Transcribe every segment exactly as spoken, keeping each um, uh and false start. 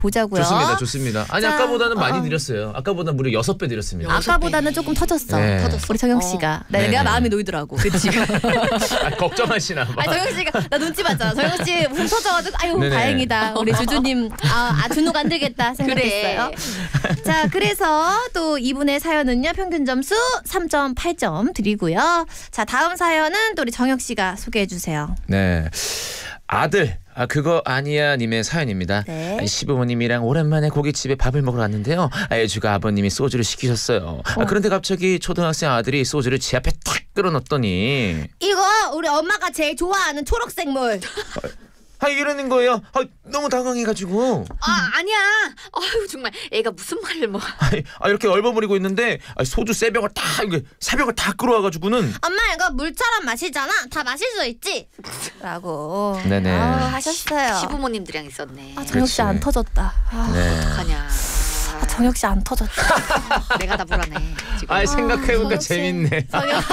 보자고요. 좋습니다, 좋습니다. 아니 자, 아까보다는 어. 많이 드렸어요. 아까보다 무려 여섯 배 드렸습니다. 아까보다는 조금 터졌어. 네. 터졌어. 우리 정혁 씨가. 나 내가 마음이 놓이더라고. 그치? 아, 걱정하시나 봐. 아, 정혁 씨가 나 눈치 봤잖아. 정혁 씨 훔 터져가지고 아유 네네. 다행이다. 우리 주주님 아, 아 준욱 안 들겠다 생각했어요. 그래. 자 그래서 또 이분의 사연은요 평균 점수 삼 점 팔 점 드리고요. 자 다음 사연은 또 우리 정혁 씨가 소개해 주세요. 네. 아들 아 그거 아니야 님의 사연입니다. 네. 아, 시부모님이랑 오랜만에 고깃집에 밥을 먹으러 왔는데요. 애주가 아버님이 소주를 시키셨어요. 어. 아, 그런데 갑자기 초등학생 아들이 소주를 제 앞에 탁 끌어넣더니 이거 우리 엄마가 제일 좋아하는 초록색 물. 아 이러는 거예요. 아, 너무 당황해가지고 아 아니야. 아유 정말 애가 무슨 말을 뭐. 아, 아 이렇게 얼버무리고 있는데 아, 소주 세 병을 다 이게 세 병을 다 끌어와가지고는 엄마 이거 물처럼 마시잖아. 다 마실 수 있지. 라고 네네. 아, 하셨어요. 시부모님들이랑 있었네. 아, 정혁 씨 안 그렇지. 터졌다. 아, 네. 어떡하냐. 아, 정혁 씨 안 터졌다. 내가 다 불안해 지금. 아 생각해보니까 아, 재밌네. 정혁,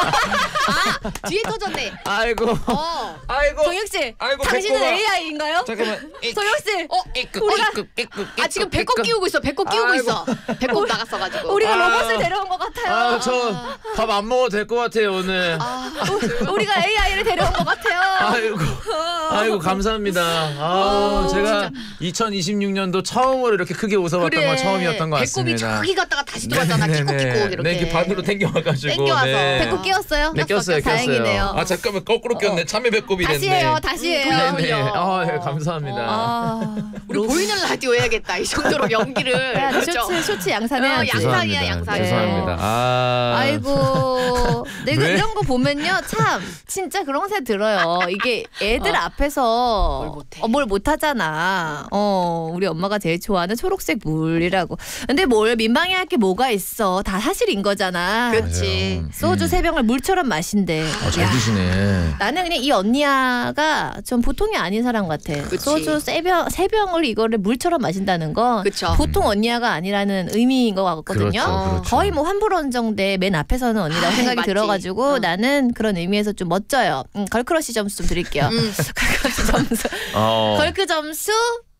아 뒤에 터졌네. 아이고 어. 아이고 정혁 씨, 아이고, 당신은 배꼽아. 에이아이인가요? 잠깐만. 정혁 씨, 어 이끄, 우리가- 이끄, 이끄, 아 이끄, 지금 배꼽 이끄. 끼우고 있어. 배꼽 끼우고 아이고. 있어. 배꼽 나갔어가지고. 우리가 아. 로봇을 데려온 것 같아요. 아, 저 밥 안 먹어도 될 것 같아요 오늘. 우- 우리가 에이아이를 데려온 것 같아요. 아이고, 아이고 감사합니다. 아, 어, 제가 이천이십육 년도 처음으로 이렇게 크게 웃어봤던 그래. 건 처음이었던 것 배꼽이 같습니다. 저기 갔다가 다시 돌아잖아. 키고 키고 이렇게. 네, 이렇게 반으로 당겨와가지고. 당겨와서. 네. 배꼽 끼웠어요? 네, 꼈어요, 꼈어요. 다행이네요. 아, 잠깐만 거꾸로 꼈네. 참외 배꼽이 됐네. 다시 해요, 다시 해요. 돌려, 네네. 돌려. 아, 네, 감사합니다. 아, 우리 보이는 라디오 해야겠다. 이 정도로 연기를. 야, 그렇죠? 쇼츠, 쇼츠 양산해야 어, 지 양- 죄송합니다. 양상이야, 양상. 죄송합니다. 아, 아이고, 내가 왜? 이런 거 보면요, 참 진짜 그런 생각 들어요. 이게 애들 어. 앞에서 뭘 못해. 어, 뭘 못하잖아. 어, 우리 엄마가 제일 좋아하는 초록색 물이라고. 근데 뭘 민망해할 게 뭐가 있어? 다 사실인 거잖아. 그렇지. 맞아요. 소주 음. 세 병을 물처럼 마신대. 아, 잘 드시네. 나는 그냥 이 언니야가 좀 보통이 아닌 사람 같아. 그치. 소주 세 병, 세 병을 이거를 물처럼 마신다는 건 그쵸. 보통 언니야가 아니라는 의미인 것 같거든요. 그렇죠, 그렇죠. 거의 뭐 환불원정대 맨 앞에서는 언니라고 아이, 생각이 맞지. 들어가지고 어. 나는 그런 의미에서 좀 멋져요. 음, 걸크러쉬 점수 좀 드릴게요. 음. 걸크러쉬 점수. 어. 걸크 점수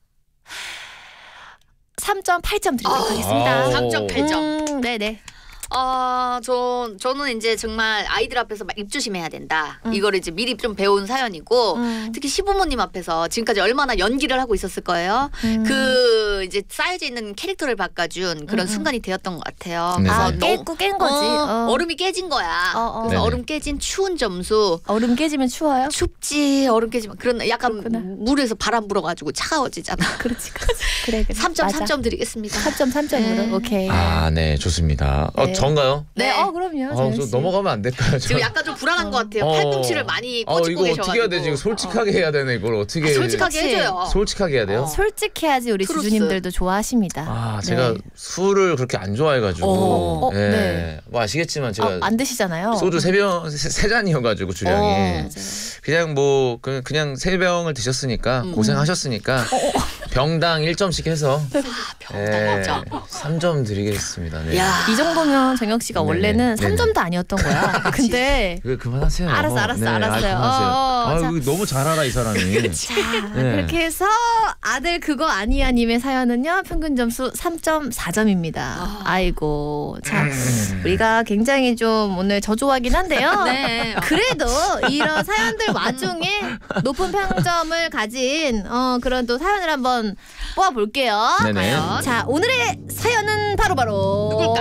삼 점 팔 점 드리도록 아, 하겠습니다. 삼 점 팔 점. 음, 네네. 아, 저 저는 이제 정말 아이들 앞에서 막 입조심해야 된다. 음. 이거를 이제 미리 좀 배운 사연이고 음. 특히 시부모님 앞에서 지금까지 얼마나 연기를 하고 있었을 거예요. 음. 그 이제 쌓여져 있는 캐릭터를 바꿔준 그런 음, 음. 순간이 되었던 것 같아요. 네. 아, 그래서 깼고 깬 거지. 어, 어. 얼음이 깨진 거야. 어, 어. 그래서 네네. 얼음 깨진 추운 점수. 얼음 깨지면 추워요? 춥지 얼음 깨지면 그런 약간 그렇구나. 물에서 바람 불어가지고 차가워지잖아. 그렇지, 그렇지. 그래, 그래. 삼 점 맞아. 삼 점 드리겠습니다. 삼 점 삼 점으로 네. 오케이. 아, 네, 좋습니다. 어, 네. 전가요? 네, 네. 어 그럼요. 어, 정혁 저 씨. 넘어가면 안 될까요? 저? 지금 약간 좀 불안한 것 같아요. 어. 팔꿈치를 많이 어, 꼬집고 이거 계셔가지고. 어떻게 해야 되지? 이거 솔직하게 해야 되네. 이걸 어떻게? 아, 솔직하게 그치. 해줘요. 솔직하게 해야 돼요? 어. 솔직해야지 우리 트루스. 주주님들도 좋아하십니다. 아, 제가 네. 술을 그렇게 안 좋아해가지고. 어, 어, 예. 네. 뭐 아시겠지만 제가 어, 안 드시잖아요. 소주 세 병, 세, 세 잔이어가지고 주량이. 어, 맞아요. 그냥 뭐 그, 그냥 세 병을 드셨으니까 음. 고생하셨으니까 병당 일 점씩 해서 병당 일 점. 삼 점 드리겠습니다. 네. 야. 이 정도면 정혁 씨가 네네. 원래는 네네. 삼 점도 아니었던 거야. 근데 그 그만하세요. 알았어, 알았어, 네, 알았어요. 아, 그만하세요. 어, 아, 자. 이거 너무 잘 알아 이 사람이. 자, 네. 그렇게 해서 아들 그거 아니야 님의 사연은요. 평균 점수 삼 점 사 점입니다. 아. 아이고. 자, 음. 우리가 굉장히 좀 오늘 저조하긴 한데요. 네. 그래도 이런 사연들 와중에 높은 평점을 가진 어, 그런 또 사연을 한번 뽑아볼게요. 네네. 과연? 자, 오늘의 사연은 바로바로 누굴까?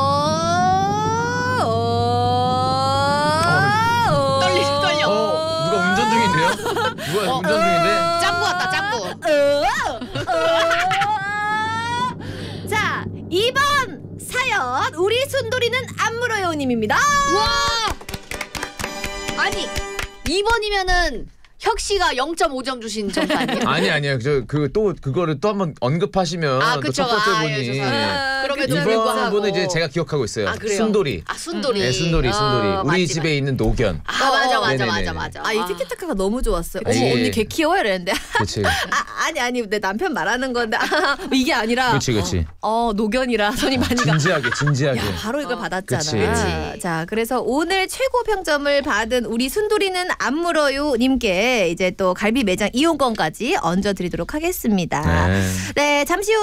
떨리- 떨려. 어, 누가 운전 중인데요? 누가 어. 운전 중인데? 짱구 왔다 짱구. 자, 이번 사연 우리 순돌이는 안 물어요 님입니다. 와. 아니 이 번이면은 혁 씨가 영 점 오 점 주신 점수 아니에요? 아니 아니요. 저 그 또 그거를 또 한번 언급하시면 아, 또 그쵸. 첫 번째 아, 분이 예, 죄송합니다. 그러면 그쵸, 좀 그쵸. 이번 하고. 분은 이제 제가 기억하고 있어요. 아, 그래요? 순돌이. 아 순돌이. 네, 순돌이, 순돌이. 어, 우리 맞지, 집에 있는 노견. 맞지. 아 맞아 맞아 네네네. 맞아 맞아. 아, 이 티키타카가 너무 좋았어요. 그치. 어머, 언니 개 귀여워 이랬는데. 그렇지. 아, 아니 아니 내 남편 말하는 건데 아, 이게 아니라 그렇지, 그렇지. 어, 노견이라 손이 많이 가. 진지하게, 진지하게. 야, 바로 이걸 어, 받았잖아. 그치. 그치. 자, 그래서 오늘 최고 평점을 받은 우리 순돌이는 안 물어요 님께 이제 또 갈비 매장 이용권까지 얹어드리도록 하겠습니다. 네. 네, 잠시 후